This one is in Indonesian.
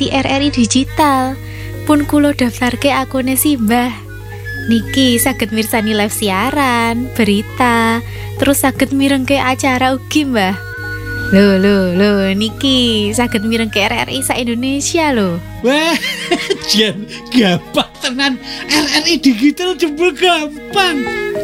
aplikasi RRI Digital. Pun kulo daftarke akune Simbah. Niki saged mirsani live siaran, berita, terus saged mirengke acara ugi, Mbah. Lho, niki saged mirengke RRI sa Indonesia lho. Wah, jan gampang tenan. RRI Digital jebul gampang.